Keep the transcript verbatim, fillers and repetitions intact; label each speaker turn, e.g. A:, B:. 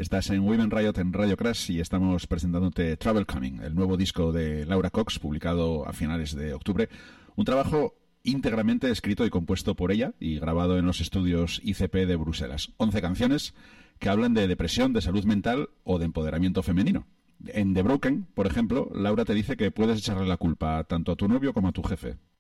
A: Estás en Women Riot en Radio Crash y estamos presentándote Trouble Coming, el nuevo disco de Laura Cox, publicado a finales de octubre. Un trabajo íntegramente escrito y compuesto por ella y grabado en los estudios I C P de Bruselas. once canciones que hablan de depresión, de salud mental o de empoderamiento femenino. En The Broken, por ejemplo, Laura te dice que puedes echarle la culpa tanto a tu novio como a tu jefe.